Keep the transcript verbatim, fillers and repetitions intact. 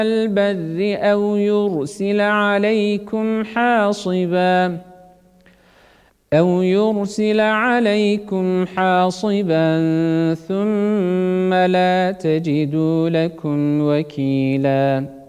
البر أو يرسل عليكم حاصبا أو يرسل عليكم حاصبا ثم لا تجدوا لكم وكيلا.